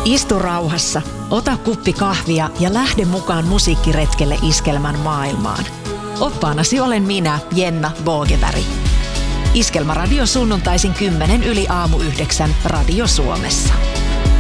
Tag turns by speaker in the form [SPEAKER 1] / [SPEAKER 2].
[SPEAKER 1] Istu rauhassa, ota kuppi kahvia ja lähde mukaan musiikkiretkelle Iskelmän maailmaan. Oppaanasi olen minä, Jenna Bogeberg. Iskelmäradio sunnuntaisin 10 yli aamu 9 Radio Suomessa.